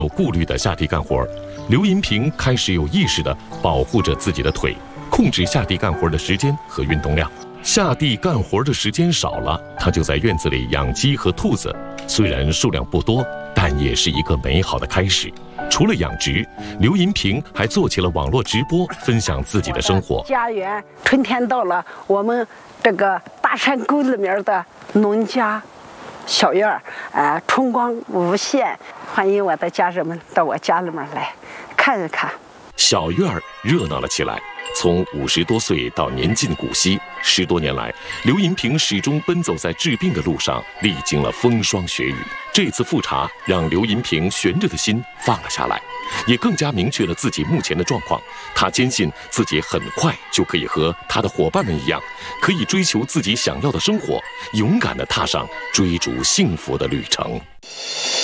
有顾虑的下地干活，刘银平开始有意识地保护着自己的腿，控制下地干活的时间和运动量。下地干活的时间少了，他就在院子里养鸡和兔子，虽然数量不多，但也是一个美好的开始。除了养殖，刘银平还做起了网络直播，分享自己的生活。 家园，春天到了，我们这个大山沟里面的农家小院春光无限，欢迎我的家人们到我家里面来看一看。 小院热闹了起来。从50多岁到年近古稀，10多年来，刘银平始终奔走在治病的路上，历经了风霜雪雨。这次复查让刘银平悬着的心放了下来，也更加明确了自己目前的状况。他坚信自己很快就可以和他的伙伴们一样，可以追求自己想要的生活，勇敢地踏上追逐幸福的旅程。